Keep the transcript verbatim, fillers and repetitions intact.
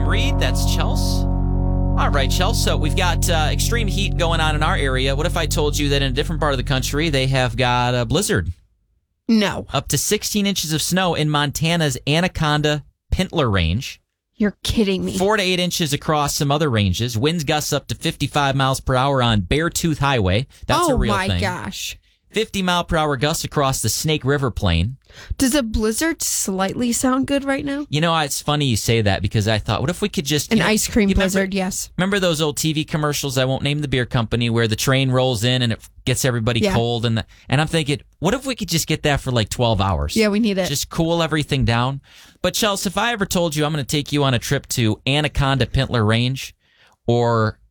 I'm Reed. That's Chels. All right, Chels. So we've got uh, extreme heat going on in our area. What if I told you that in a different part of the country, they have got a blizzard? No. Up to sixteen inches of snow in Montana's Anaconda Pintler Range. You're kidding me. Four to eight inches across some other ranges. Winds gusts up to fifty-five miles per hour on Beartooth Highway. That's oh a real my thing. gosh. fifty mile per hour gusts across the Snake River Plain. Does a blizzard slightly sound good right now? You know, it's funny you say that because I thought, what if we could just... An you know, ice cream you blizzard, remember, yes. Remember those old T V commercials, I won't name the beer company, where the train rolls in and it gets everybody Yeah. cold? And the, and I'm thinking, what if we could just get that for like twelve hours? Yeah, we need it. Just cool everything down. But Chelsea, if I ever told you I'm going to take you on a trip to Anaconda Pintler Range or